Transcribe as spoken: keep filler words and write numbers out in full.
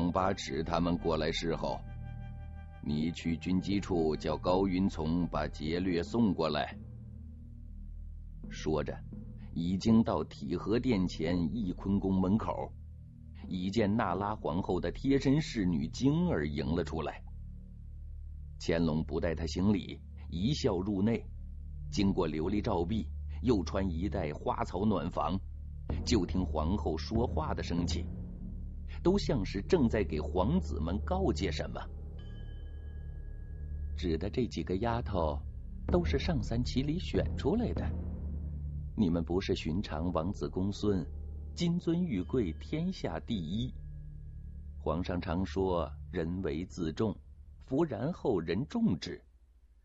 王八尺他们过来侍候。你去军机处叫高云从把劫掠送过来。说着，已经到体和殿前翊坤宫门口，已见那拉皇后的贴身侍女晶儿迎了出来。乾隆不带她行礼，一笑入内，经过琉璃照壁，又穿一带花草暖房，就听皇后说话的声气，都像是正在给皇子们告诫什么。指的这几个丫头都是上三旗里选出来的，你们不是寻常王子公孙，金尊玉贵，天下第一。皇上常说人为自重，夫然后人重之。